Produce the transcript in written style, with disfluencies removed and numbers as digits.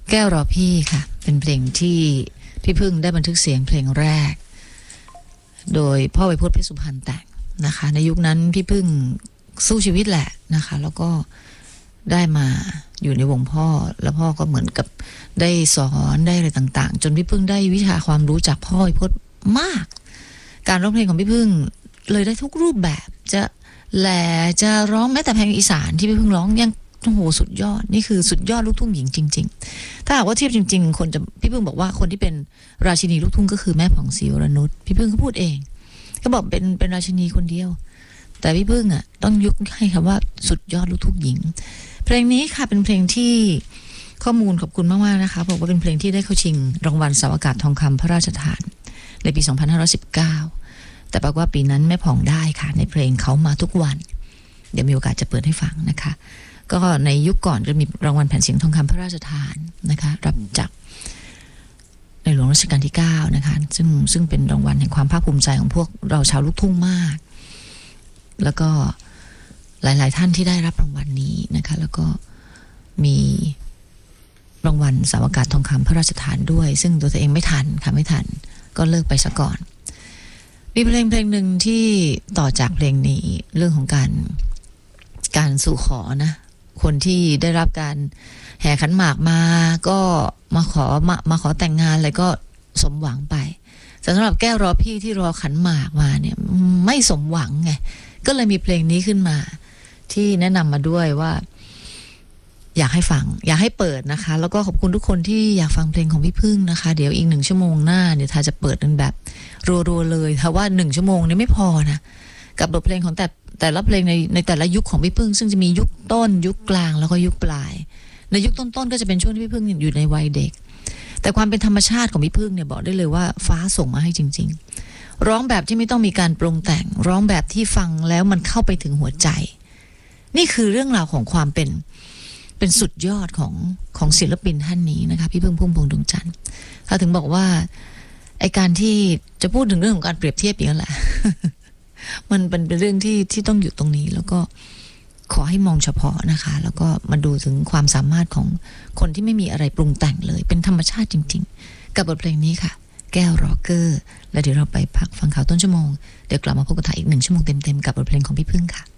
แก้วรอพี่ค่ะเป็นเพลงที่พี่พึ่งได้บันทึกเสียงเพลงแรกโดยพ่อไวยพจน์เพชรสุพรรณแต่งนะคะในยุคนั้นพี่พึ่งสู้ชีวิตแหละนะคะแล้วก็ได้มาอยู่ในวงพ่อแล้วพ่อก็เหมือนกับได้สอนได้อะไรต่างๆจนพี่พึ่งได้วิชาความรู้จากพ่อไวยพจน์มากการร้องเพลงของพี่พึ่งเลยได้ทุกรูปแบบจะแหล่จะร้องแม้แต่เพลงอีสานที่พี่พึ่งร้องยังโอ้โหสุดยอดนี่คือสุดยอดลูกทุ่งหญิงจริงๆถ้าหากว่าเทียบจริงๆคนจะพี่พึ่งบอกว่าคนที่เป็นราชินีลูกทุ่งก็คือแม่ผ่องศรีวรนุชพี่พึ่งเขาพูดเองก็บอกเป็นราชินีคนเดียวแต่พี่พึ่งอ่ะต้องยกให้คำว่าสุดยอดลูกทุ่งหญิงเพลงนี้ค่ะเป็นเพลงที่ข้อมูลขอบคุณมากๆนะคะบอกว่าเป็นเพลงที่ได้เข้าชิงรางวัลเสาอากาศทองคำพระราชทานในปี 2519 แต่ปรากฏว่าปีนั้นแม่ผ่องได้ค่ะในเพลงเขามาทุกวันเดี๋ยวมีโอกาสจะเปิดให้ฟังนะคะก็ในยุคก่อนก็มีรางวัลแผ่นเสียงทองคำพระราชทานนะคะรับจากในหลวงรัชกาลที่9นะคะซึ่งเป็นรางวัลแห่งความภาคภูมิใจของพวกเราชาวลูกทุ่งมากแล้วก็หลายๆท่านที่ได้รับรางวัลนี้นะคะแล้วก็มีรางวัลเสาอากาศทองคำพระราชทานด้วยซึ่งตัวเองไม่ทันค่ะไม่ทันก็เลิกไปซะก่อนมีเพลงหนึ่งที่ต่อจากเพลงนี้เรื่องของการสู่ขอนะคนที่ได้รับการแห่ขันหมากมาก็มาขอแต่งงานอะไรก็สมหวังไปแต่สำหรับแก้วรอพี่ที่รอขันหมากมาเนี่ยไม่สมหวังไงก็เลยมีเพลงนี้ขึ้นมาที่แนะนำมาด้วยว่าอยากให้ฟังอยากให้เปิดนะคะแล้วก็ขอบคุณทุกคนที่อยากฟังเพลงของพี่พึ่งนะคะเดี๋ยวอีก1 ชั่วโมงหน้าเดี๋ยวทาจะเปิดเป็นแบบรัวๆเลยถ้าว่า1 ชั่วโมงเนี่ยไม่พอนะกับบทเพลงของแต่ละเพลงในแต่ละยุคของพี่พึ่งซึ่งจะมียุคต้นยุคกลางแล้วก็ยุคปลายในยุคต้นๆก็จะเป็นช่วงที่พี่พึ่งอยู่ในวัยเด็กแต่ความเป็นธรรมชาติของพี่พึ่งเนี่ยบอกได้เลยว่าฟ้าส่งมาให้จริงๆร้องแบบที่ไม่ต้องมีการปรุงแต่งร้องแบบที่ฟังแล้วมันเข้าไปถึงหัวใจนี่คือเรื่องราวของความเป็นสุดยอดของศิลปินท่านนี้นะคะพี่พึ่งพุ่มพวงดวงจันทร์เขาถึงบอกว่าไอการที่จะพูดถึงเรื่องของการเปรียบเทียบอย่างนั้นแหละ มันเป็นเรื่องที่ต้องอยู่ตรงนี้แล้วก็ขอให้มองเฉพาะนะคะแล้วก็มาดูถึงความสามารถของคนที่ไม่มีอะไรปรุงแต่งเลยเป็นธรรมชาติจริงๆกับบทเพลงนี้ค่ะแก้วร็อกเกอร์แล้วเดี๋ยวเราไปพักฟังข่าวต้นชั่วโมงเดี๋ยวกลับมาพบกันอีก1 ชั่วโมงเต็มๆกับบทเพลงของพี่พึ่งค่ะ